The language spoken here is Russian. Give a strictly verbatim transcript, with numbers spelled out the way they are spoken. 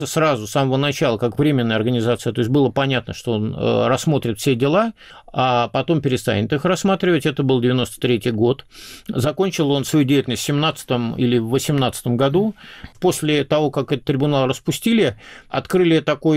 сразу, с самого начала, как временная организация, то есть было понятно, что он рассмотрит все дела, а потом перестанет их рассматривать. Это был девяносто третий год. Закончил он свою деятельность в семнадцатом или в восемнадцатом году. После того, как этот трибунал распустили, открыли такой